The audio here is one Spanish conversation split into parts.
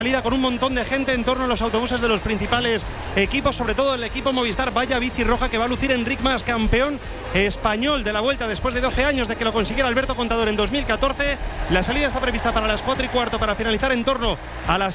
salida con un montón de gente en torno a los autobuses de los principales equipos, sobre todo el equipo Movistar. Vaya bici roja que va a lucir Enric Mas, campeón español de la Vuelta después de 12 años de que lo consiguiera Alberto Contador en 2014. La salida está prevista para las 4:15 para finalizar en torno a las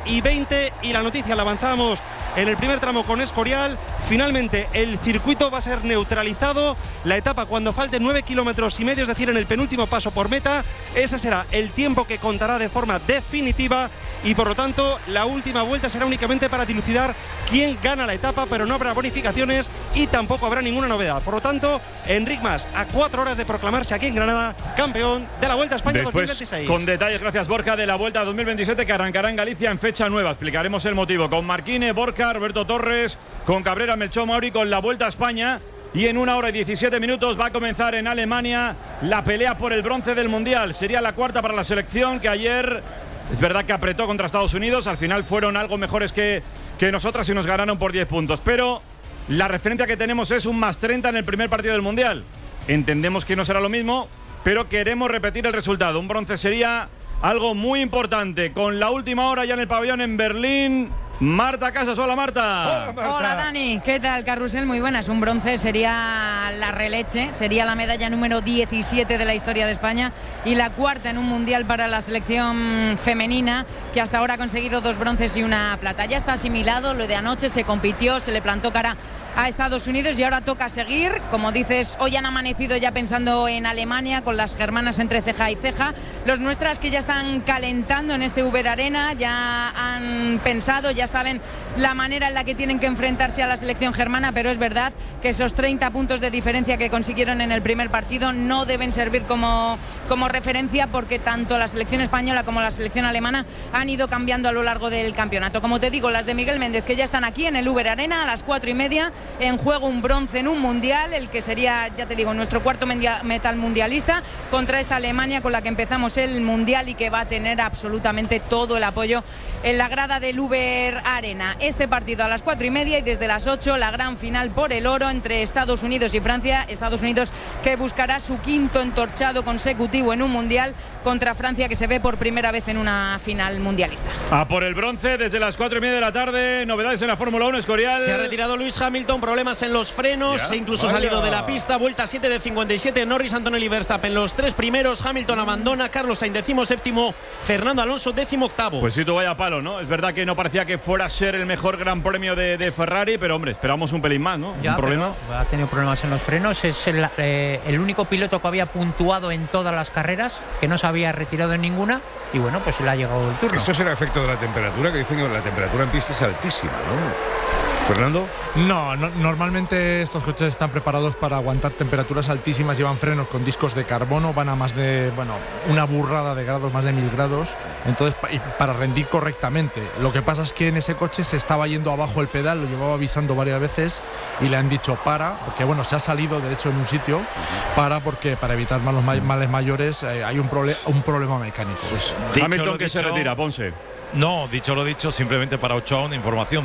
7:20 y la noticia la avanzamos en el primer tramo con Escorial. Finalmente el circuito va a ser neutralizado, la etapa cuando falten 9,5 kilómetros, es decir, en el penúltimo paso por meta. Ese será el tiempo que contará de forma definitiva y por lo tanto la última vuelta será únicamente para dilucidar quién gana la etapa, pero no habrá bonificaciones y tampoco habrá ninguna novedad. Por lo tanto, Enric Mas a 4 horas de proclamarse aquí en Granada campeón de la Vuelta a España. Después, 2026. Con detalles, gracias Borja, de la Vuelta 2027 que arrancará en Galicia en fecha nueva. Explicaremos el motivo con Marquine, Borja, Roberto Torres, con Cabrera, Melchor Mauri, con la Vuelta a España. Y en 1 hora y 17 minutos va a comenzar en Alemania la pelea por el bronce del Mundial. Sería la cuarta para la selección, que ayer es verdad que apretó contra Estados Unidos. Al final fueron algo mejores que nosotras y nos ganaron por 10 puntos. Pero la referencia que tenemos es un +30 en el primer partido del Mundial. Entendemos que no será lo mismo, pero queremos repetir el resultado. Un bronce sería algo muy importante. Con la última hora ya en el pabellón en Berlín, Marta Casas. Hola, Marta. Hola, Marta. Hola, Dani. ¿Qué tal, Carrusel? Muy buenas. Un bronce sería la releche, sería la medalla número 17 de la historia de España y la cuarta en un mundial para la selección femenina, que hasta ahora ha conseguido 2 bronces y 1 plata. Ya está asimilado lo de anoche, se compitió, se le plantó cara a Estados Unidos y ahora toca seguir. Como dices, hoy han amanecido ya pensando en Alemania con las germanas entre ceja y ceja. Los nuestras que ya están calentando en este Uber Arena, ya han pensado, ya saben la manera en la que tienen que enfrentarse a la selección germana, pero es verdad que esos 30 puntos de diferencia que consiguieron en el primer partido no deben servir como referencia, porque tanto la selección española como la selección alemana han ido cambiando a lo largo del campeonato. Como te digo, las de Miguel Méndez, que ya están aquí en el Uber Arena a las 4:30, en juego un bronce en un mundial, el que sería, ya te digo, nuestro cuarto metal mundialista, contra esta Alemania con la que empezamos el mundial y que va a tener absolutamente todo el apoyo en la grada del Uber Arena. Este partido a las 4:30 y desde las 8 la gran final por el oro entre Estados Unidos y Francia. Estados Unidos que buscará su 5º entorchado consecutivo en un mundial contra Francia, que se ve por primera vez en una final mundialista. A por el bronce desde las 4:30 de la tarde. Novedades en la Fórmula 1, Escorial. Se ha retirado Lewis Hamilton, problemas en los frenos, se incluso ha salido de la pista. Vuelta 7 de 57, Norris, Antonelli, Verstappen los 3 primeros. Hamilton abandona, Carlos Sainz 17º, Fernando Alonso 18º. Pues sí, tú vaya palo, ¿no? Es verdad que no parecía que fuera a ser el mejor gran premio de Ferrari, pero hombre, esperamos un pelín más, ¿no? Ya, un problema. Ha tenido problemas en los frenos, es el único piloto que había puntuado en todas las carreras, que no se había retirado en ninguna, y bueno, pues le ha llegado el turno. Esto será efecto de la temperatura, que dicen que la temperatura en pista es altísima, ¿no? ¿Fernando? No, normalmente estos coches están preparados para aguantar temperaturas altísimas, llevan frenos con discos de carbono, van a más de, una burrada de grados, más de 1000 grados, entonces para rendir correctamente. Lo que pasa es que en ese coche se estaba yendo abajo el pedal, lo llevaba avisando varias veces y le han dicho porque se ha salido de hecho en un sitio, porque para evitar males mayores hay un problema mecánico. Pues, Hamilton que se retira, Ponce. No, dicho lo dicho, simplemente para Ochoa una información: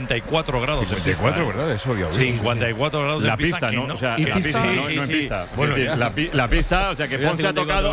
54 grados 54, en pista. ¿verdad? Eso había oído. 54 grados la en pista, ¿no? O sea, la pista, no en pista. Bueno, la pista, o sea, que Ponce ha tocado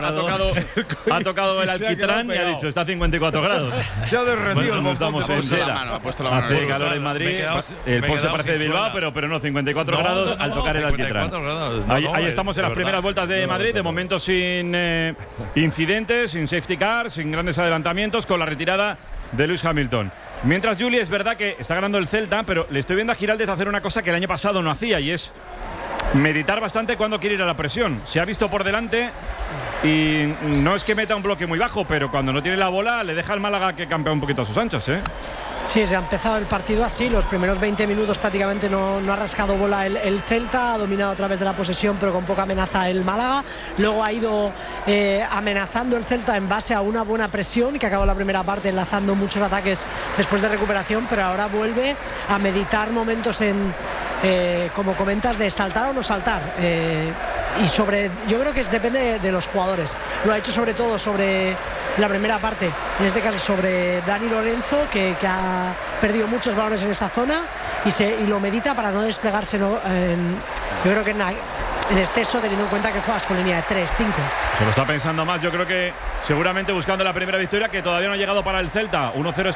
el alquitrán y ha dicho, está a 54 grados. Se ha derretido. No estamos en cera. Hace calor en Madrid. El Ponce parece de Bilbao, pero no, 54 grados al tocar el alquitrán. Ahí estamos en las primeras vueltas de Madrid, de momento sin incidentes, sin safety car, sin grandes adelantamientos, con la retirada de Lewis Hamilton. Mientras, Juli, es verdad que está ganando el Celta, pero le estoy viendo a Giraldez hacer una cosa que el año pasado no hacía, y es meditar bastante cuando quiere ir a la presión. Se ha visto por delante y no es que meta un bloque muy bajo, pero cuando no tiene la bola le deja al Málaga que campea un poquito a sus anchas, ¿eh? Sí, se ha empezado el partido así, los primeros 20 minutos prácticamente no ha rascado bola el Celta, ha dominado a través de la posesión pero con poca amenaza el Málaga, luego ha ido amenazando el Celta en base a una buena presión, que acabó la primera parte enlazando muchos ataques después de recuperación, pero ahora vuelve a meditar momentos como comentas, de saltar o no saltar, y yo creo que depende de los jugadores. Lo ha hecho sobre todo sobre la primera parte, en este caso sobre Dani Lorenzo, que ha perdido muchos balones en esa zona y lo medita para no desplegarse. Yo creo que en exceso, teniendo en cuenta que juegas con línea de 3-5. Se lo está pensando más, yo creo que seguramente buscando la primera victoria, que todavía no ha llegado para el Celta. 1-0